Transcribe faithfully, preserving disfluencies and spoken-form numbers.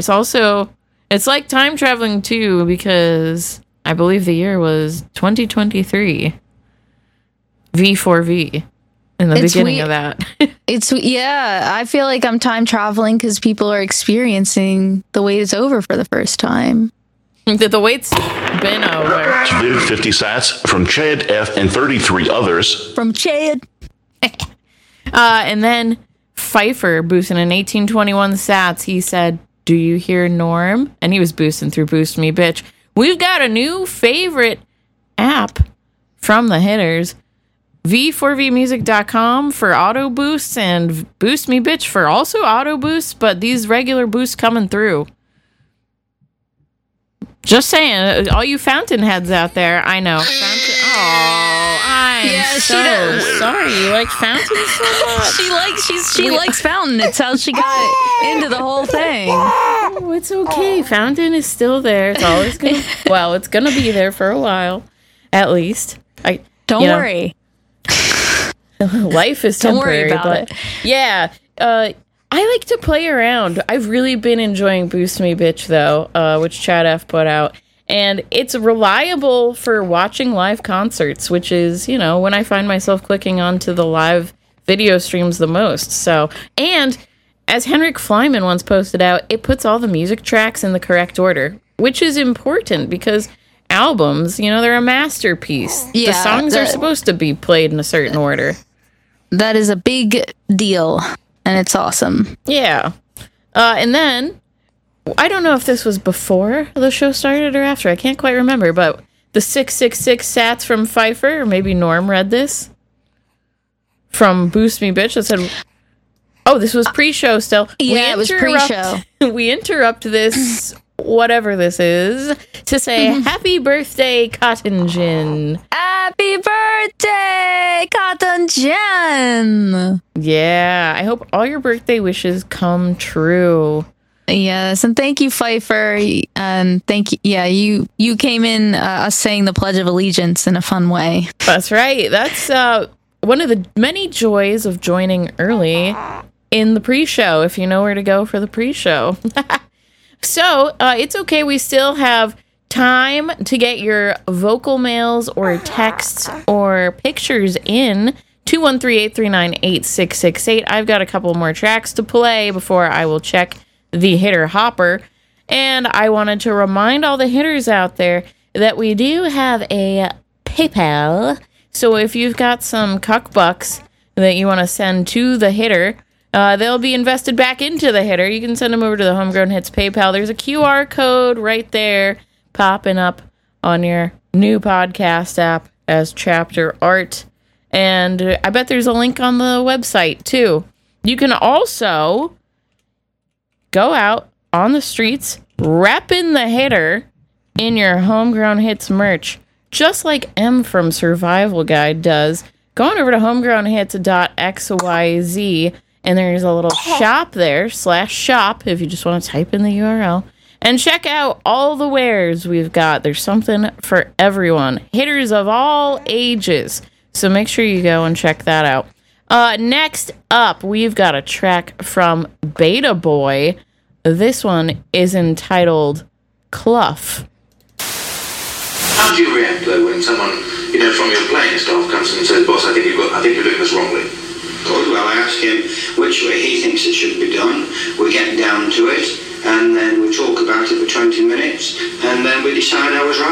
it's also, it's like time traveling too, because I believe the year was twenty twenty-three. V four V in the it's beginning we- of that. It's, yeah, I feel like I'm time traveling because people are experiencing the wait is over for the first time. The, the wait's been over. Submitted fifty sats from Chad F and thirty-three others. From Chad. uh, and then Pfeiffer boosting in eighteen twenty-one sats. He said, "Do you hear Norm?" And he was boosting through Boost Me Bitch. We've got a new favorite app from the hitters. V four V music dot com for auto boosts and Boost Me Bitch for also auto boosts, but these regular boosts coming through. Just saying, all you fountain heads out there, I know. Fountain, oh, I'm yeah, so she does. sorry. You like fountain so much. She likes she's she we, likes fountain. It's how she got into the whole thing. Oh, it's okay. Fountain is still there. It's always gonna. Well, it's gonna be there for a while, at least. I don't you know, worry. Life is temporary, Don't worry about but it. yeah. Uh, I like to play around. I've really been enjoying Boost Me Bitch, though, uh, which Chad F put out. And it's reliable for watching live concerts, which is, you know, when I find myself clicking onto the live video streams the most. So, and as Henrik Flyman once posted out, it puts all the music tracks in the correct order, which is important because albums, you know, they're a masterpiece. Yeah, the songs that, are supposed to be played in a certain order. That is a big deal, and it's awesome. Yeah. Uh, and then, I don't know if this was before the show started or after. I can't quite remember, but the six six six sats from Pfeiffer, or maybe Norm read this, from Boost Me Bitch that said, oh, this was pre-show still. Yeah, it was pre-show. We interrupt this, whatever this is, to say, happy birthday, Cotton Gin. Happy birthday, Cotton Gin. Yeah, I hope all your birthday wishes come true. Yes, and thank you, Pfeiffer. And thank you. Yeah, you you came in uh, us saying the Pledge of Allegiance in a fun way. That's right. That's uh, one of the many joys of joining early in the pre-show, if you know where to go for the pre-show. So, uh, it's okay. We still have time to get your vocal mails or texts or pictures in. two one three, eight three nine, eight six six eight. I've got a couple more tracks to play before I will check the hitter hopper. And I wanted to remind all the hitters out there that we do have a PayPal. So if you've got some cuck bucks that you want to send to the hitter, Uh, they'll be invested back into the hitter. You can send them over to the Homegrown Hits PayPal. There's a Q R code right there popping up on your new podcast app as chapter art. And I bet there's a link on the website, too. You can also go out on the streets, repping the hitter in your Homegrown Hits merch, just like M from Survival Guide does. Go on over to homegrown hits dot x y z. And there's a little shop there, slash shop, if you just want to type in the U R L. And check out all the wares we've got. There's something for everyone. Hitters of all ages. So make sure you go and check that out. Uh, next up, we've got a track from Beta Boy. This one is entitled Cluff. How do you react, though, when someone, you know, from your playing staff comes in and says, boss, I think, you've got, I think you're doing this wrongly? Good. Well, I ask him which way he thinks it should be done. We get down to it, and then we talk about it for twenty minutes, and then we decide I was right.